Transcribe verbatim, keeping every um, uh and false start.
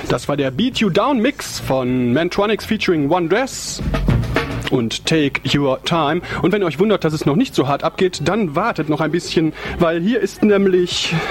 Das war der Beat You Down Mix von Mantronix featuring One Dress und Take Your Time. Und wenn ihr euch wundert, dass es noch nicht so hart abgeht, dann wartet noch ein bisschen, weil hier ist nämlich